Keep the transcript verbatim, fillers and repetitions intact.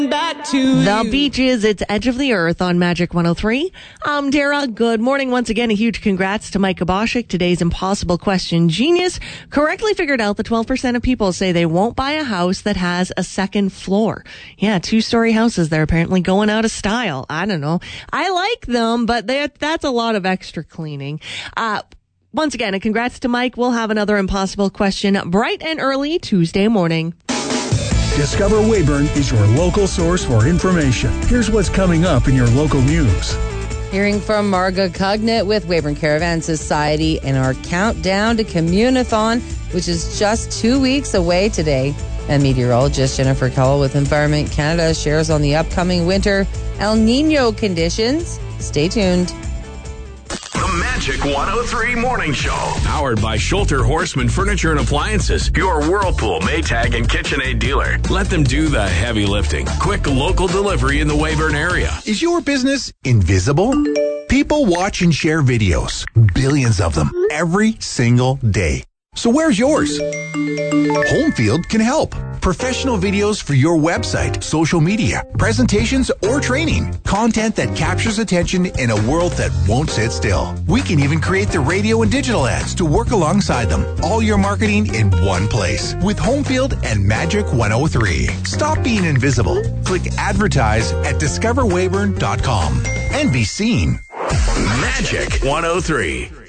Back to The you. Beaches, it's Edge of the Earth on Magic one oh three. I'm Dara. Good morning. Once again, a huge congrats to Micah Boschik, today's impossible question genius. Correctly figured out that twelve percent of people say they won't buy a house that has a second floor. Yeah, two-story houses, they're apparently going out of style. I don't know. I like them, but they, that's a lot of extra cleaning. Uh, once again, a congrats to Mike. We'll have another impossible question bright and early Tuesday morning. Discover Weyburn is your local source for information. Here's what's coming up in your local news. Hearing from Marga Cognit with Weyburn Caravan Society and our countdown to Communathon, which is just two weeks away today. And meteorologist Jennifer Cowell with Environment Canada shares on the upcoming winter El Nino conditions. Stay tuned. The Magic one oh three Morning Show. Powered by Schulter Horseman Furniture and Appliances, your Whirlpool, Maytag, and KitchenAid dealer. Let them do the heavy lifting. Quick local delivery in the Weyburn area. Is your business invisible? People watch and share videos, billions of them, every single day. So where's yours? Homefield can help. Professional videos for your website, social media, presentations, or training. Content that captures attention in a world that won't sit still. We can even create the radio and digital ads to work alongside them. All your marketing in one place with Homefield and Magic one oh three. Stop being invisible. Click advertise at discover weyburn dot com and be seen. Magic one oh three.